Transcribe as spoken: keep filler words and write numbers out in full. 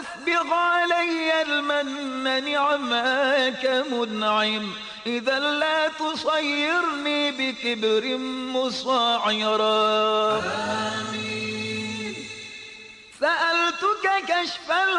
أسبغ علي المن نعماك منعم إذا لا تصيرني بكبر مصاعرا. آمين. سألتك كشف